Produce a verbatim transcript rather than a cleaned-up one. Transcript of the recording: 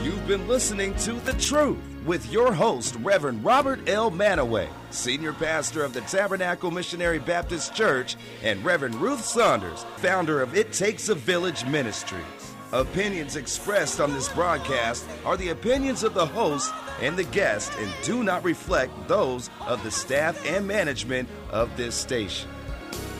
You've been listening to The Truth with your host, Reverend Robert L. Manaway, Senior Pastor of the Tabernacle Missionary Baptist Church, and Reverend Ruth Saunders, founder of It Takes a Village Ministries. Opinions expressed on this broadcast are the opinions of the host and the guest and do not reflect those of the staff and management of this station.